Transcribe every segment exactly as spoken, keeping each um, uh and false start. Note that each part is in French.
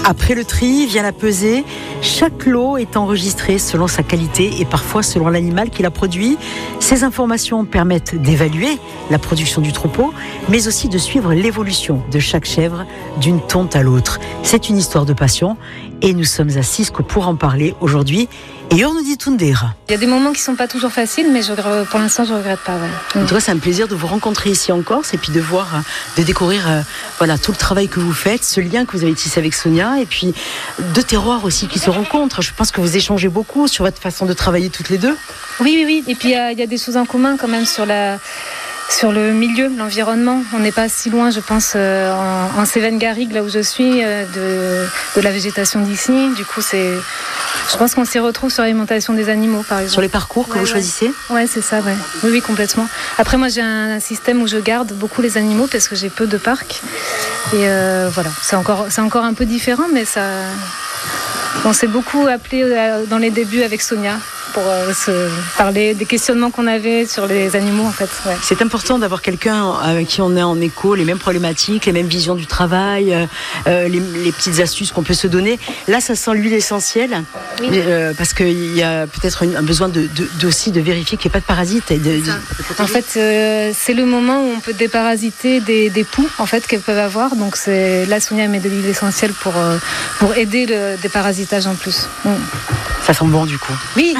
Après le tri, vient la pesée. Chaque lot est enregistré selon sa qualité et parfois selon l'animal qui l'a produit. Ces informations permettent d'évaluer la production du troupeau, mais aussi de suivre l'évolution de chaque chèvre d'une tonte à l'autre. C'est une histoire de passion et nous sommes à Cisco pour en parler aujourd'hui. Et on nous dit Tundera. Il y a des moments qui ne sont pas toujours faciles, mais je, pour l'instant, je ne regrette pas. Ouais. En tout cas, c'est un plaisir de vous rencontrer ici en Corse et puis de voir, de découvrir euh, voilà, tout le travail que vous faites, ce lien que vous avez tissé avec Sonia et puis deux terroirs aussi qui se rencontrent. Je pense que vous échangez beaucoup sur votre façon de travailler toutes les deux. Oui, oui, oui. Et puis, il y, y a des choses en commun quand même sur la... Sur le milieu, l'environnement, on n'est pas si loin, je pense, euh, en, en Cévennes-Garrigues, là où je suis, euh, de, de la végétation d'ici. Du coup, c'est, je pense qu'on s'y retrouve sur l'alimentation des animaux, par exemple. Sur les parcours que ouais, vous ouais. choisissez ? Ouais, c'est ça, ouais. Oui, oui, complètement. Après, moi, j'ai un, un système où je garde beaucoup les animaux parce que j'ai peu de parcs. Et euh, voilà, c'est encore, c'est encore un peu différent, mais ça... On s'est beaucoup appelé euh, dans les débuts avec Sonia pour euh, se parler des questionnements qu'on avait sur les animaux en fait. Ouais. C'est important d'avoir quelqu'un avec qui on est en écho, les mêmes problématiques, les mêmes visions du travail, euh, les, les petites astuces qu'on peut se donner. Là, ça sent l'huile essentielle, oui. euh, parce qu'il y a peut-être un besoin de, de, de, aussi de vérifier qu'il n'y ait pas de parasites. Et de, de, de en fait, euh, c'est le moment où on peut déparasiter des, des poux en fait, qu'elles peuvent avoir. Donc c'est, là, Sonia met de l'huile essentielle pour, euh, pour aider le déparasitage en plus. Mm. Ça sent bon du coup. Oui.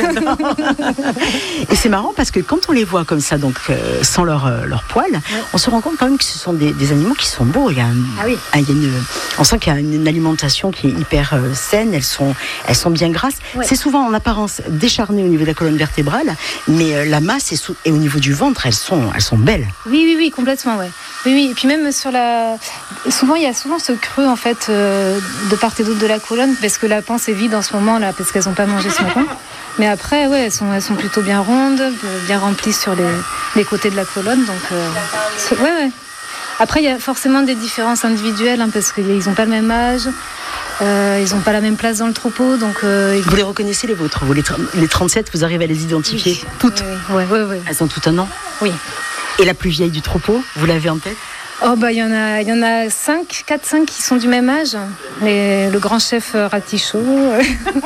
Et c'est marrant parce que quand on les voit comme ça, donc euh, sans leur, euh, leur poil, ouais. on se rend compte quand même que ce sont des, des animaux qui sont beaux. Il y a un, ah oui. un, il y a une, on sent qu'il y a une, une alimentation qui est hyper euh, saine. Elles sont, elles sont bien grasses. Ouais. C'est souvent en apparence décharné au niveau de la colonne vertébrale, mais euh, la masse est sous, et au niveau du ventre, elles sont, elles sont belles. Oui, oui, oui, complètement, ouais. Oui, oui. Et puis même sur la, souvent il y a souvent ce creux en fait euh, de part et d'autre de la colonne parce que la panse est vide en ce moment là parce qu'elles n'ont pas mangé ce matin. Mais après, ouais, elles sont, elles sont plutôt bien rondes, bien remplies sur les, les côtés de la colonne. Donc, euh, ouais, ouais. Après, il y a forcément des différences individuelles hein, parce qu'ils n'ont pas le même âge, euh, ils n'ont pas la même place dans le troupeau. Donc, euh, vous les reconnaissez les vôtres, vous les, les trente-sept, vous arrivez à les identifier oui. toutes oui, oui, oui, oui. Elles ont toutes un an. Oui. Et la plus vieille du troupeau, vous l'avez en tête ? Oh bah il y en a, il y en a cinq, quatre, cinq qui sont du même âge. Les, le grand chef Ratichot, euh,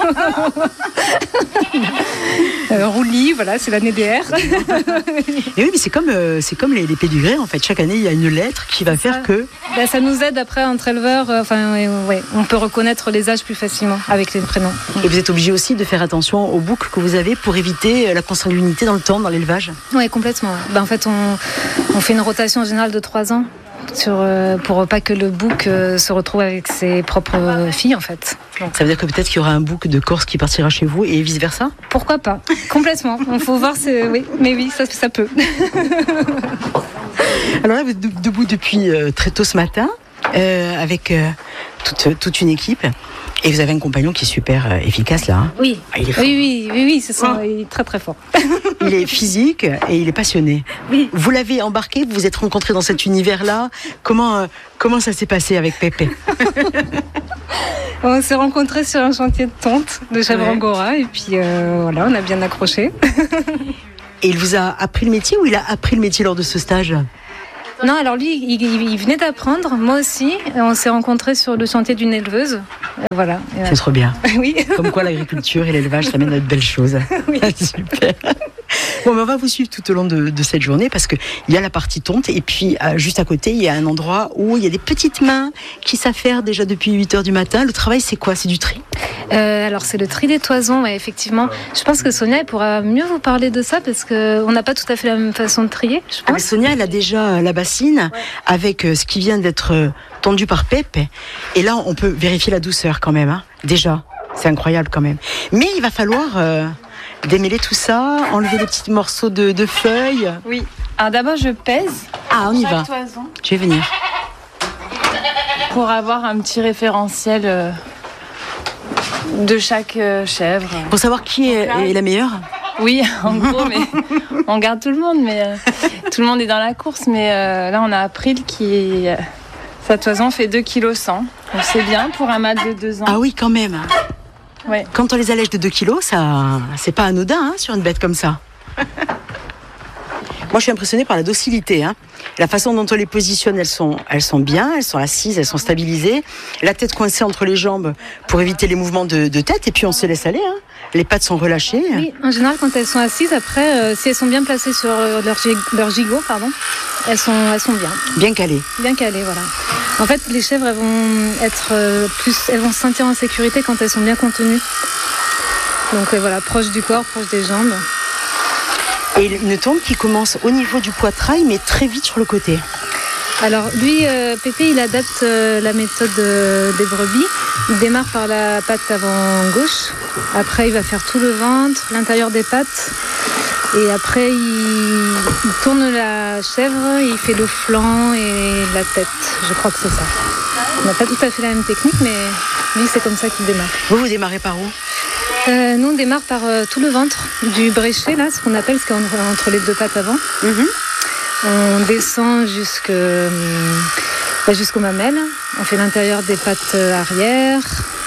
Roulis, voilà, c'est l'année D R. Et oui, mais c'est comme, euh, c'est comme les, les pédigrés en fait. Chaque année, il y a une lettre qui va faire ça, que. Bah, ça nous aide après entre éleveurs. Euh, enfin, euh, ouais, on peut reconnaître les âges plus facilement avec les prénoms. Et vous êtes obligé aussi de faire attention aux boucs que vous avez pour éviter la consanguinité dans le temps, dans l'élevage. Oui, complètement. Bah, en fait, on, on fait une rotation générale de trois ans. Sur, euh, pour pas que le bouc euh, se retrouve avec ses propres euh, filles en fait. Donc. Ça veut dire que peut-être qu'il y aura un bouc de Corse qui partira chez vous et vice versa ? Pourquoi pas ? Complètement. Il faut voir, c'est... oui, mais oui, ça, ça peut. Alors là, vous êtes debout depuis euh, très tôt ce matin euh, avec euh, toute, toute une équipe. Et vous avez un compagnon qui est super euh, efficace là. Hein. Oui. Ah, il est oui, oui, oui, oui, c'est ça. Oh. Il est très très fort. Il est physique et il est passionné. Oui. Vous l'avez embarqué, vous vous êtes rencontrés dans cet univers-là. Comment, euh, comment ça s'est passé avec Pépé ? On s'est rencontrés sur un chantier de tonte de chèvre ouais. angora et puis euh, voilà, on a bien accroché. Et il vous a appris le métier ou il a appris le métier lors de ce stage ? Non, alors lui, il, il venait d'apprendre, moi aussi. On s'est rencontrés sur le chantier d'une éleveuse. Voilà. C'est trop bien. Oui. Comme quoi l'agriculture et l'élevage, ça mène à de belles choses. Oui. Super. Bon, mais on va vous suivre tout au long de, de cette journée parce qu'il y a la partie tonte et puis euh, juste à côté, il y a un endroit où il y a des petites mains qui savent faire déjà depuis huit heures du matin. Le travail, c'est quoi ? C'est du tri ? euh, Alors, c'est le tri des toisons, ouais, effectivement. Je pense que Sonia elle pourra mieux vous parler de ça parce qu'on n'a pas tout à fait la même façon de trier, je pense. Ah, mais Sonia, elle a déjà la bassine ouais. avec euh, ce qui vient d'être euh, tendu par Pep. Et là, on peut vérifier la douceur quand même. Hein. Déjà, c'est incroyable quand même. Mais il va falloir... Euh, démêler tout ça, enlever les petits morceaux de, de feuilles. Oui. Alors d'abord, je pèse. Ah, on y va. Toison. Je vais venir. Pour avoir un petit référentiel euh, de chaque euh, chèvre. Pour savoir qui est, là, est la meilleure ? Oui, en gros, mais on garde tout le monde, mais euh, tout le monde est dans la course. Mais euh, là, on a April qui, euh, sa toison fait deux virgule cent kilos. Donc c'est bien pour un mâle de deux ans. Ah oui, quand même. Ouais. Quand on les allège de deux kilos, ça, c'est pas anodin hein, sur une bête comme ça. Bon Moi, je suis impressionnée par la docilité. Hein. La façon dont on les positionne, elles sont, elles sont bien, elles sont assises, elles sont stabilisées. La tête coincée entre les jambes pour éviter les mouvements de, de tête. Et puis, on se laisse aller. Hein. Les pattes sont relâchées. Oui, en général, quand elles sont assises, après, euh, si elles sont bien placées sur euh, leur, gig- leur gigot, pardon, elles sont, elles sont bien. Bien calées. Bien calées, voilà. En fait, les chèvres, elles vont être euh, plus, elles vont se sentir en sécurité quand elles sont bien contenues. Donc euh, voilà, proche du corps, proche des jambes. Et une tombe qui commence au niveau du poitrail, mais très vite sur le côté. Alors lui, euh, Pépé, il adapte euh, la méthode euh, des brebis. Il démarre par la patte avant gauche. Après, il va faire tout le ventre, l'intérieur des pattes. Et après, il, il tourne la chèvre, il fait le flanc et la tête. Je crois que c'est ça. On n'a pas tout à fait la même technique, mais lui, c'est comme ça qu'il démarre. Vous, vous démarrez par où ? Euh, nous, on démarre par euh, tout le ventre du bréchet, là, ce qu'on appelle, ce qu'on est entre les deux pattes avant. Mm-hmm. On descend jusque, euh, bah, jusqu'aux mamelles. On fait l'intérieur des pattes arrière.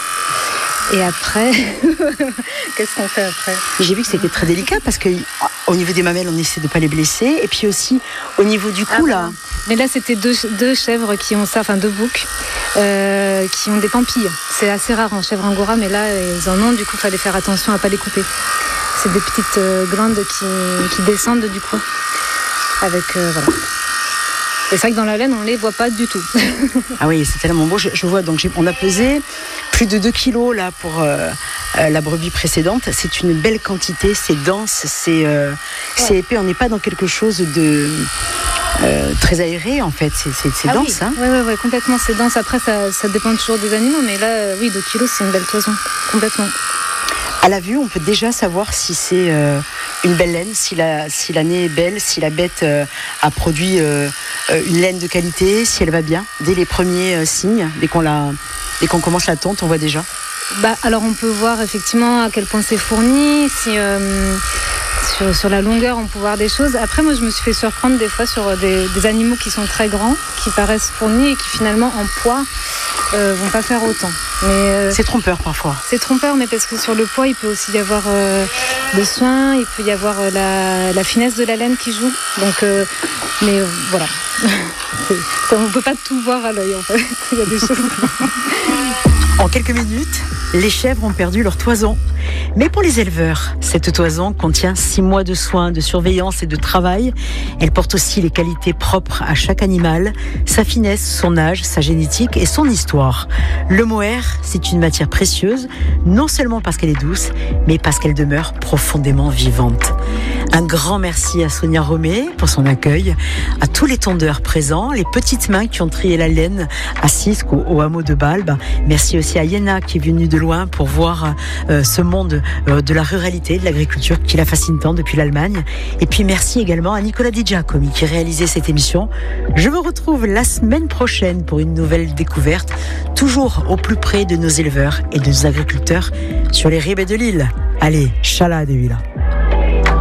Et après, qu'est-ce qu'on fait après ? J'ai vu que c'était très délicat parce qu'au niveau des mamelles, on essaie de ne pas les blesser. Et puis aussi, au niveau du cou, ah, là. Mais là, c'était deux, deux chèvres qui ont ça, enfin deux boucs, euh, qui ont des pampilles. C'est assez rare en chèvre angora, mais là, ils en ont. Du coup, il fallait faire attention à ne pas les couper. C'est des petites euh, glandes qui, qui descendent du cou. Avec, euh, voilà. Et c'est vrai que dans la laine, on ne les voit pas du tout. Ah oui, c'est tellement beau. Je, je vois, donc j'ai, on a pesé plus de deux kilos là pour euh, euh, la brebis précédente. C'est une belle quantité, c'est dense, c'est, euh, ouais. c'est épais. On n'est pas dans quelque chose de euh, très aéré en fait. C'est, c'est, c'est ah dense. Oui, hein. ouais, ouais, ouais, complètement. C'est dense. Après, ça, ça dépend toujours des animaux, mais là, euh, oui, deux kilos, c'est une belle toison, complètement. À la vue, on peut déjà savoir si c'est euh, une belle laine, si la, si la nez est belle, si la bête euh, a produit euh, une laine de qualité, si elle va bien. Dès les premiers euh, signes, dès qu'on, la, dès qu'on commence la tonte, on voit déjà. Bah, alors on peut voir effectivement à quel point c'est fourni, si, euh, sur, sur la longueur on peut voir des choses. Après moi je me suis fait surprendre des fois sur des, des animaux qui sont très grands, qui paraissent fournis et qui finalement en poids euh, vont pas faire autant. Mais, euh, c'est trompeur parfois. C'est trompeur, mais parce que sur le poids il peut aussi y avoir euh, des soins, il peut y avoir euh, la, la finesse de la laine qui joue. Donc, euh, mais euh, voilà, on ne peut pas tout voir à l'œil en fait. Il y a des choses. En quelques minutes, les chèvres ont perdu leur toison. Mais pour les éleveurs, cette toison contient six mois de soins, de surveillance et de travail. Elle porte aussi les qualités propres à chaque animal, sa finesse, son âge, sa génétique et son histoire. Le mohair, c'est une matière précieuse, non seulement parce qu'elle est douce, mais parce qu'elle demeure profondément vivante. Un grand merci à Sonia Romé pour son accueil, à tous les tondeurs présents, les petites mains qui ont trié la laine à Sisque, au, au hameau de Balbe. Merci aussi à Yéna qui est venue de loin pour voir euh, ce monde euh, de la ruralité, de l'agriculture qui la fascine tant depuis l'Allemagne. Et puis merci également à Nicolas Di Giacomi qui réalisait cette émission. Je vous retrouve la semaine prochaine pour une nouvelle découverte, toujours au plus près de nos éleveurs et de nos agriculteurs sur les ribes de l'île. Allez, Chala de Villa.